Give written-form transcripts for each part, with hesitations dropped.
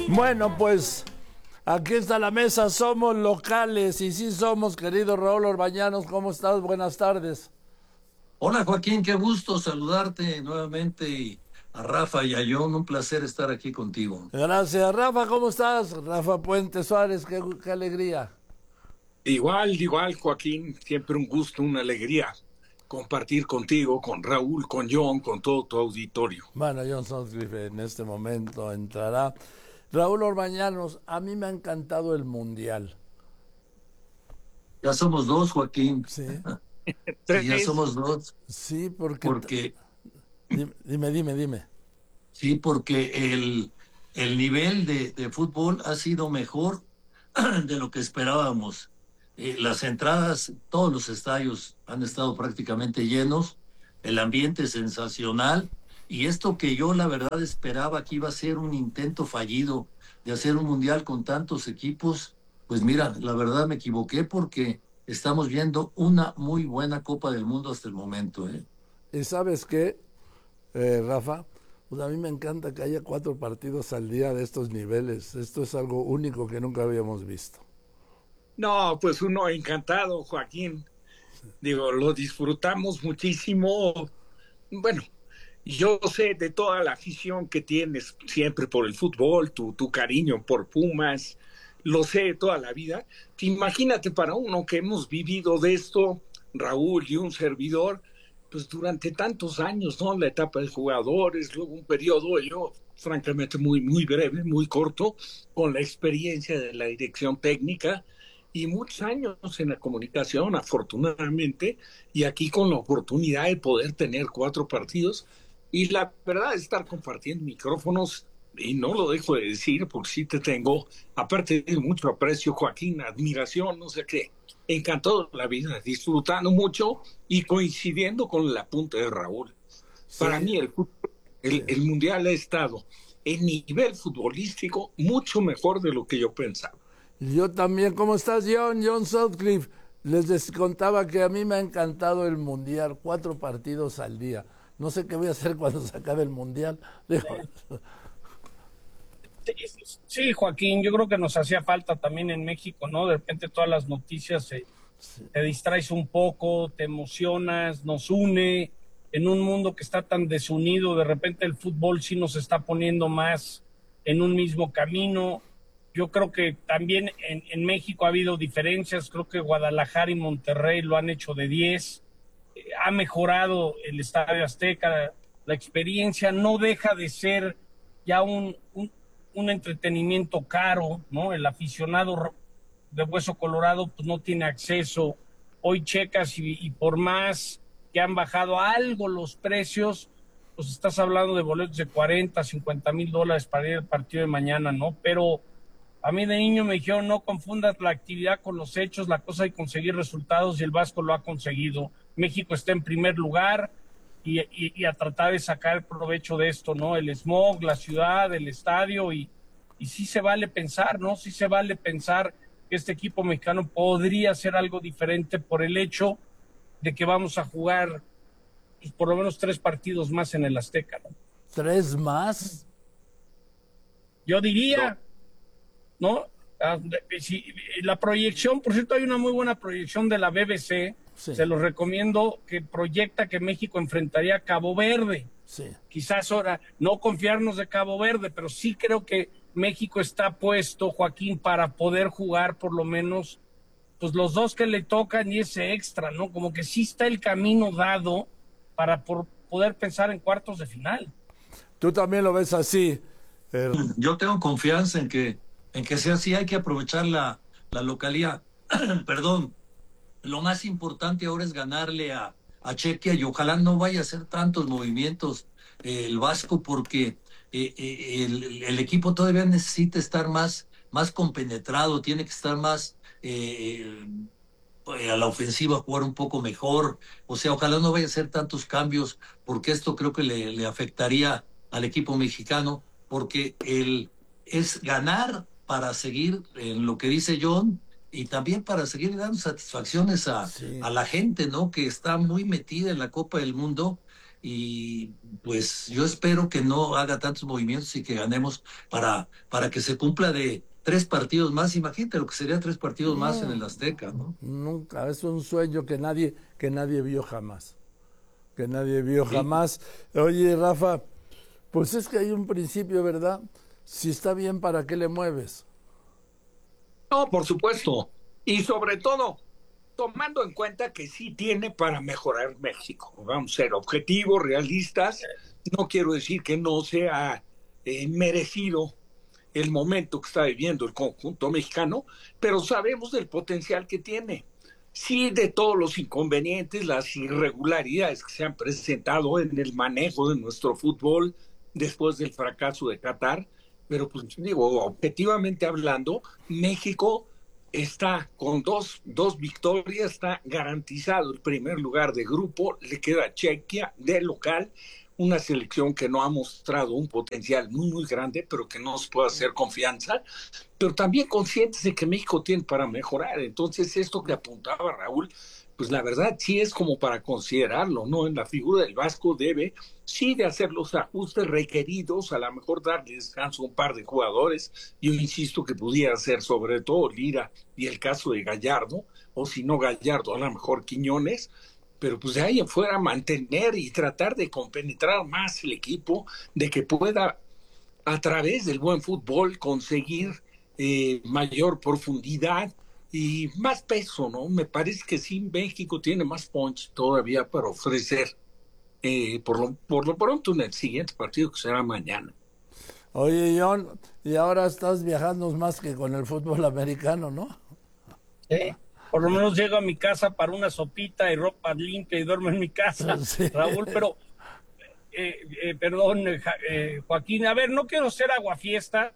Bueno, pues aquí está la mesa, somos locales y sí somos, querido Raúl Orbañanos, ¿cómo estás? Buenas tardes. Hola Joaquín, qué gusto saludarte nuevamente y a Rafa y a John, un placer estar aquí contigo. Gracias, Rafa, ¿cómo estás? Rafa Puente Suárez, qué alegría. Igual, Joaquín, siempre un gusto, una alegría compartir contigo, con Raúl, con John, con todo tu auditorio. Bueno, John Sutcliffe en este momento entrará. Raúl Orbañanos, a mí me ha encantado el Mundial. Ya somos dos, Joaquín. Sí, Sí, ya Tres, somos dos, sí, porque dime. sí, porque el nivel de fútbol ha sido mejor de lo que esperábamos. Las entradas, todos los estadios han estado prácticamente llenos, el ambiente sensacional, y esto que yo la verdad esperaba que iba a ser un intento fallido de hacer un mundial con tantos equipos, pues mira, la verdad me equivoqué porque estamos viendo una muy buena Copa del Mundo hasta el momento, ¿eh? ¿Y sabes qué, Rafa? Pues a mí me encanta que haya 4 partidos al día de estos niveles. Esto es algo único que nunca habíamos visto. no, pues uno encantado, Joaquín. Digo, lo disfrutamos muchísimo. Bueno, yo sé de toda la afición que tienes siempre por el fútbol, tu cariño por Pumas, lo sé de toda la vida. Imagínate para uno que hemos vivido de esto, Raúl y un servidor, pues durante tantos años, ¿no? La etapa de jugadores, luego un periodo, yo francamente muy breve, muy corto, con la experiencia de la dirección técnica y muchos años en la comunicación, afortunadamente, y aquí con la oportunidad de poder tener 4 partidos y la verdad es estar compartiendo micrófonos, y no lo dejo de decir porque sí te tengo, aparte de mucho aprecio, Joaquín, admiración, no sé qué, encantado de la vida, disfrutando mucho y coincidiendo con el apunte de Raúl. Para Sí, mí sí. el Mundial ha estado en nivel futbolístico mucho mejor de lo que yo pensaba. Yo también, ¿cómo estás, John? John Sutcliffe. Contaba que a mí me ha encantado el Mundial, 4 partidos al día. No sé qué voy a hacer cuando se acabe el Mundial. Digo, Sí, Joaquín, yo creo que nos hacía falta también en México, ¿no? De repente todas las noticias te distraes un poco, te emocionas, nos une en un mundo que está tan desunido, de repente el fútbol sí nos está poniendo más en un mismo camino. Yo creo que también en México ha habido diferencias, creo que Guadalajara y Monterrey lo han hecho de 10. Ha mejorado el Estadio Azteca, la experiencia no deja de ser ya un entretenimiento caro, ¿no? El aficionado de Hueso Colorado pues no tiene acceso. Hoy checas y por más que han bajado algo los precios, pues estás hablando de boletos de 40, $50,000 para ir al partido de mañana, ¿no? Pero a mí de niño me dijeron, no confundas la actividad con los hechos, la cosa de conseguir resultados y el Vasco lo ha conseguido. México está en primer lugar y a tratar de sacar provecho de esto, ¿no? El smog, la ciudad, el estadio y sí se vale pensar, ¿no? Sí se vale pensar que este equipo mexicano podría hacer algo diferente por el hecho de que vamos a jugar pues, por lo menos 3 partidos más en el Azteca, ¿no? 3 más. Yo No, diría, ¿no? Si, la proyección, por cierto, hay una muy buena proyección de la BBC, Sí, se los recomiendo, que proyecta que México enfrentaría a Cabo Verde. sí. Quizás ahora no confiarnos de Cabo Verde, pero sí creo que México está puesto, Joaquín, para poder jugar por lo menos pues los 2 que le tocan y ese extra, ¿no? Como que sí está el camino dado para poder pensar en cuartos de final. Tú también lo ves así. Yo tengo confianza en que sea así, hay que aprovechar la localidad. Perdón, lo más importante ahora es ganarle a Chequia y ojalá no vaya a hacer tantos movimientos el Vasco porque el equipo todavía necesita estar más compenetrado, tiene que estar más a la ofensiva, jugar un poco mejor. O sea, ojalá no vaya a hacer tantos cambios porque esto creo que le afectaría al equipo mexicano porque es ganar para seguir en lo que dice John y también para seguir dando satisfacciones Sí. a la gente, ¿no? Que está muy metida en la Copa del Mundo y pues yo espero que no haga tantos movimientos y que ganemos para que se cumpla de 3 partidos más. Imagínate lo que sería 3 partidos más en No, el Azteca, ¿no? nunca, es un sueño que nadie vio jamás. Que nadie vio Sí. jamás. Oye, Rafa, pues es que hay un principio, ¿verdad? Si está bien, ¿para qué le mueves? No, por supuesto. Y sobre todo, tomando en cuenta que sí tiene para mejorar México. Vamos a ser objetivos, realistas. No quiero decir que no sea merecido el momento que está viviendo el conjunto mexicano, pero sabemos del potencial que tiene. Sí, de todos los inconvenientes, las irregularidades que se han presentado en el manejo de nuestro fútbol después del fracaso de Qatar, pero pues digo, objetivamente hablando, México está con dos victorias, está garantizado el primer lugar de grupo, le queda Chequia de local, una selección que no ha mostrado un potencial muy grande, pero que no nos puede hacer confianza, pero también conscientes de que México tiene para mejorar. Entonces, esto que apuntaba Raúl, pues la verdad sí es como para considerarlo, ¿no? En la figura del Vasco debe, sí, de hacer los ajustes requeridos, a lo mejor darle descanso a un par de jugadores. Yo insisto que pudiera ser sobre todo Lira y el caso de Gallardo, o si no Gallardo, a lo mejor Quiñones, pero pues de ahí en fuera mantener y tratar de compenetrar más el equipo, de que pueda a través del buen fútbol conseguir mayor profundidad y más peso, ¿no? Me parece que sí, México tiene más punch todavía para ofrecer, por lo pronto en el siguiente partido que será mañana. Oye, John, y ahora estás viajando más que con el fútbol americano, ¿no? ¿Sí? Por lo menos llego a mi casa para una sopita y ropa limpia y duermo en mi casa, Sí. Raúl, pero perdón, Joaquín, a ver, no quiero ser aguafiestas,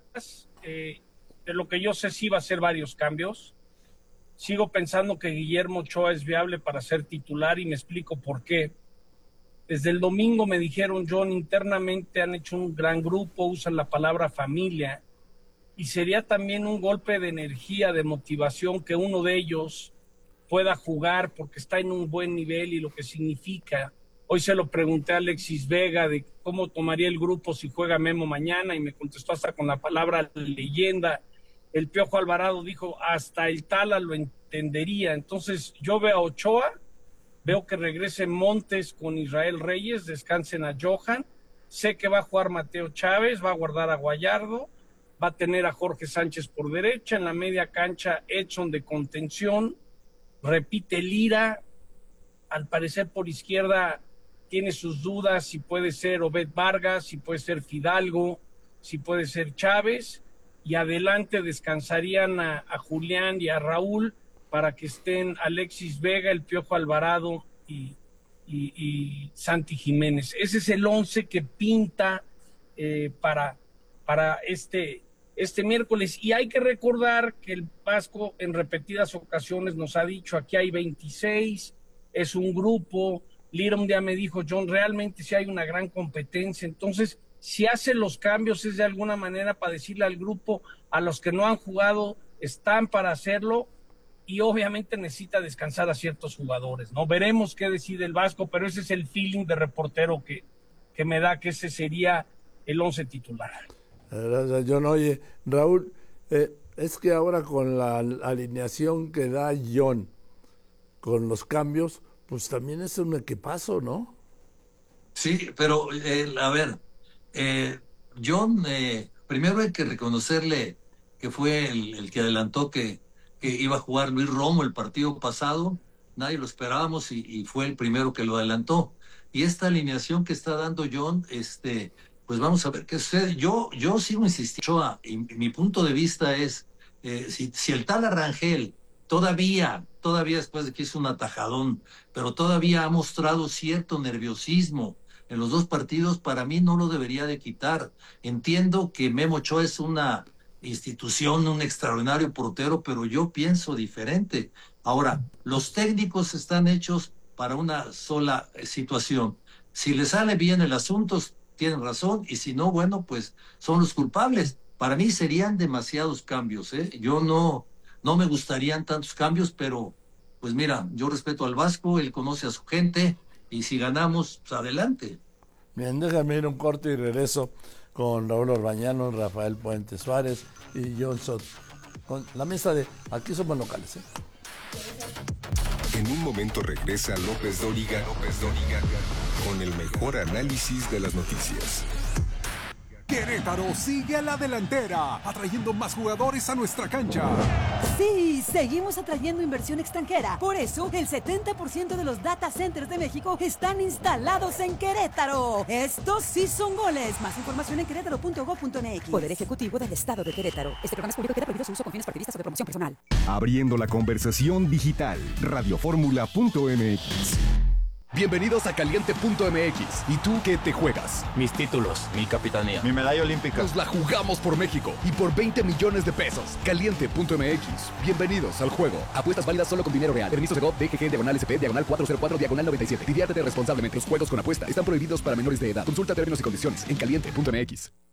de lo que yo sé sí va a ser varios cambios. Sigo pensando que Guillermo Ochoa es viable para ser titular y me explico por qué. Desde el domingo me dijeron, John, internamente han hecho un gran grupo, usan la palabra familia, y sería también un golpe de energía, de motivación, que uno de ellos pueda jugar porque está en un buen nivel y lo que significa. Hoy se lo pregunté a Alexis Vega de cómo tomaría el grupo si juega Memo mañana y me contestó hasta con la palabra leyenda. El Piojo Alvarado dijo, hasta el Tala lo entendería. Entonces yo veo a Ochoa, veo que regrese Montes con Israel Reyes, descansen a Johan, sé que va a jugar Mateo Chávez, va a guardar a Gallardo, va a tener a Jorge Sánchez por derecha, en la media cancha Edson de contención, repite Lira, al parecer por izquierda tiene sus dudas si puede ser Obed Vargas, si puede ser Fidalgo, si puede ser Chávez, y adelante descansarían a Julián y a Raúl para que estén Alexis Vega, el Piojo Alvarado y Santi Jiménez. Ese es el 11 que pinta para este miércoles. Y hay que recordar que el Vasco en repetidas ocasiones nos ha dicho, aquí hay 26, es un grupo. Lira un día me dijo, John, realmente sí hay una gran competencia. Entonces, si hace los cambios es de alguna manera para decirle al grupo, a los que no han jugado, están para hacerlo, y obviamente necesita descansar a ciertos jugadores, ¿no? Veremos qué decide el Vasco, pero ese es el feeling de reportero que me da que ese sería el 11 titular. Gracias, John. Oye, Raúl, es que ahora con la alineación que da John, con los cambios, pues también es un equipazo, ¿no? Sí, pero a ver, John, primero hay que reconocerle que fue el que adelantó que iba a jugar Luis Romo el partido pasado. Nadie lo esperábamos y fue el primero que lo adelantó. Y esta alineación que está dando John, pues vamos a ver qué sucede. Yo sigo insistiendo, y mi punto de vista es, si el tal Arrangel todavía después de que hizo un atajadón, pero todavía ha mostrado cierto nerviosismo en los 2 partidos, para mí no lo debería de quitar. Entiendo que Memo Ochoa es una institución, un extraordinario portero, pero yo pienso diferente. Ahora, los técnicos están hechos para una sola situación. Si les sale bien el asunto, tienen razón, y si no, bueno, pues son los culpables. Para mí serían demasiados cambios, ¿eh? Yo no me gustarían tantos cambios, pero pues mira, yo respeto al Vasco, él conoce a su gente y si ganamos, pues adelante. Bien, déjame ir un corte y regreso con Raúl Orbañano, Rafael Puente Suárez y John Sot. Con la mesa de Aquí Somos Locales. En un momento regresa López Dóriga con el mejor análisis de las noticias. Querétaro sigue a la delantera, atrayendo más jugadores a nuestra cancha. Sí, seguimos atrayendo inversión extranjera. Por eso, el 70% de los data centers de México están instalados en Querétaro. Estos sí son goles. Más información en querétaro.gov.mx. Poder Ejecutivo del Estado de Querétaro. Este programa es público y queda prohibido su uso con fines partidistas o de promoción personal. Abriendo la conversación digital, radioformula.mx. Bienvenidos a Caliente.mx. ¿Y tú qué te juegas? Mis títulos, mi capitanía, mi medalla olímpica. Nos la jugamos por México y por 20 millones de pesos. Caliente.mx. Bienvenidos al juego. Apuestas válidas solo con dinero real. Permiso de GOV, DGG, /SP, /404, /97. Diviértete responsablemente. Los juegos con apuesta están prohibidos para menores de edad. Consulta términos y condiciones en Caliente.mx.